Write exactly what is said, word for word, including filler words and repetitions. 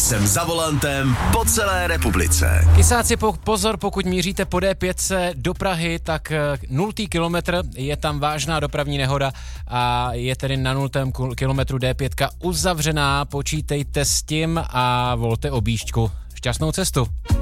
Jsem za volantem po celé republice. Kysáci, po, pozor, pokud míříte po D pět do Prahy, tak nultý kilometr, je tam vážná dopravní nehoda a je tedy na nultém kilometru D pět uzavřená. Počítejte s tím a volte objížďku. Šťastnou cestu.